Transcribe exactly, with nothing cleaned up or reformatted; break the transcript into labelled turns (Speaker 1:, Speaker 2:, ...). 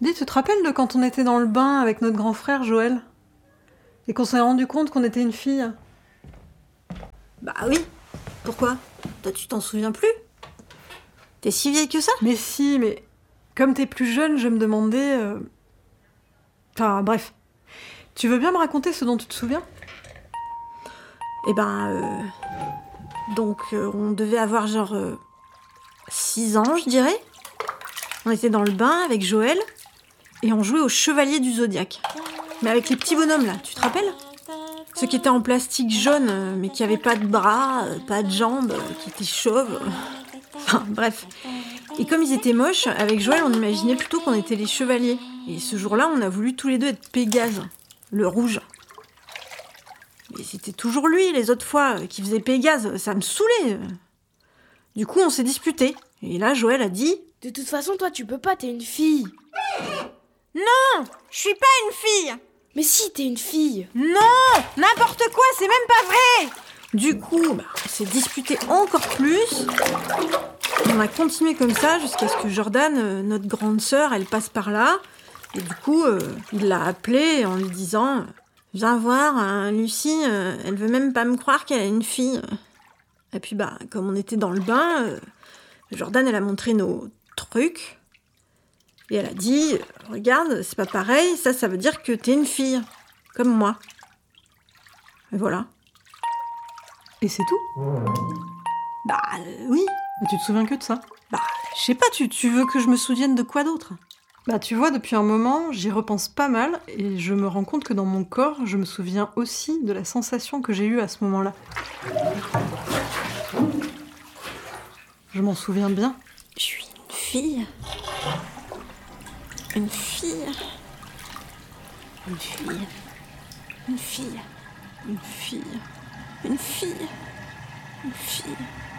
Speaker 1: Dis, tu te rappelles de quand on était dans le bain avec notre grand frère Joël ? Et qu'on s'est rendu compte qu'on était une fille ?
Speaker 2: Bah oui. Pourquoi ? Toi, tu t'en souviens plus ? T'es si vieille que ça ?
Speaker 1: Mais si, mais comme t'es plus jeune, je me demandais... euh, Enfin, bref. Tu veux bien me raconter ce dont tu te souviens ?
Speaker 2: Eh ben, euh... donc, euh, on devait avoir genre... Euh... six ans, je dirais. On était dans le bain avec Joël, et on jouait au chevalier du Zodiaque. Mais avec les petits bonhommes, là, tu te rappelles ? Ceux qui étaient en plastique jaune, euh, mais qui avaient pas de bras, euh, pas de jambes, euh, qui étaient chauves... Enfin, bref. Et comme ils étaient moches, avec Joël, on imaginait plutôt qu'on était les chevaliers. Et ce jour-là, on a voulu tous les deux être Pégase, le rouge. Mais c'était toujours lui, les autres fois, qui faisait Pégase. Ça me saoulait. Du coup, on s'est disputés. Et là, Joël a dit...
Speaker 3: De toute façon, toi, tu peux pas, t'es une fille.
Speaker 2: Non, je suis pas une fille.
Speaker 3: Mais si, t'es une fille.
Speaker 2: Non, n'importe quoi, c'est même pas vrai. Du coup, bah, on s'est disputé encore plus. On a continué comme ça jusqu'à ce que Jordan, euh, notre grande sœur, elle passe par là. Et du coup, euh, il l'a appelée en lui disant « Viens voir, hein, Lucie, euh, elle veut même pas me croire qu'elle a une fille. » Et puis, bah, comme on était dans le bain, euh, Jordan, elle a montré nos trucs. Et elle a dit « Regarde, c'est pas pareil, ça, ça veut dire que t'es une fille. Comme moi. » Et voilà.
Speaker 1: Et c'est tout ?
Speaker 2: Bah, euh, oui.
Speaker 1: Mais tu te souviens que de ça ?
Speaker 2: Bah, je sais pas, tu, tu veux que je me souvienne de quoi d'autre ?
Speaker 1: Bah tu vois, depuis un moment, j'y repense pas mal, et je me rends compte que dans mon corps, je me souviens aussi de la sensation que j'ai eue à ce moment-là. Je m'en souviens bien.
Speaker 2: Je suis une fille. Une fille. Une fille. Une fille. Une fille. Une fille. Une fille.